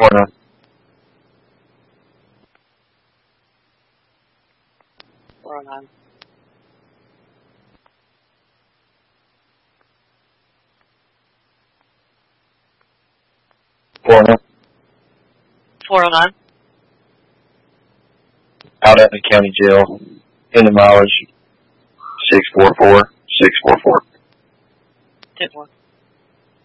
409. 409. 409. Out at the county jail. In the mileage. 644. 644. 10-4.